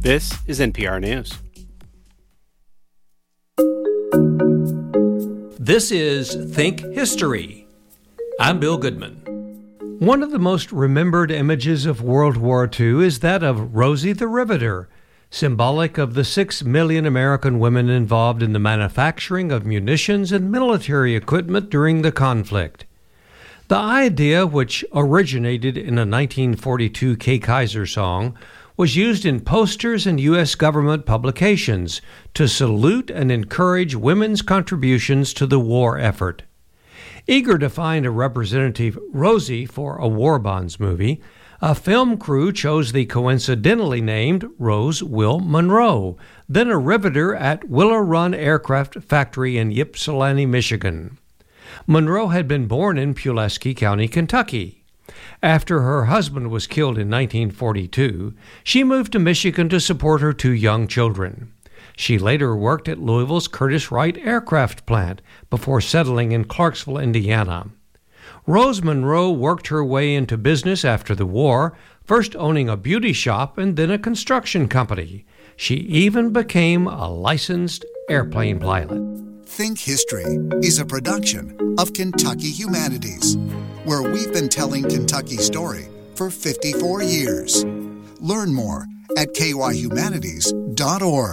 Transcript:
This is NPR News. This is Think History. I'm Bill Goodman. One of the most remembered images of World War II is that of Rosie the Riveter, symbolic of the 6 million American women involved in the manufacturing of munitions and military equipment during the conflict. The idea, which originated in a 1942 Kay Kyser song, was used in posters and U.S. government publications to salute and encourage women's contributions to the war effort. Eager to find a representative Rosie for a war bonds movie, a film crew chose the coincidentally named Rose Will Monroe, then a riveter at Willow Run Aircraft Factory in Ypsilanti, Michigan. Monroe had been born in Pulaski County, Kentucky. After her husband was killed in 1942, she moved to Michigan to support her 2 young children. She later worked at Louisville's Curtiss-Wright Aircraft Plant before settling in Clarksville, Indiana. Rose Monroe worked her way into business after the war, first owning a beauty shop and then a construction company. She even became a licensed airplane pilot. Think History is a production of Kentucky Humanities, where we've been telling Kentucky's story for 54 years. Learn more at kyhumanities.org.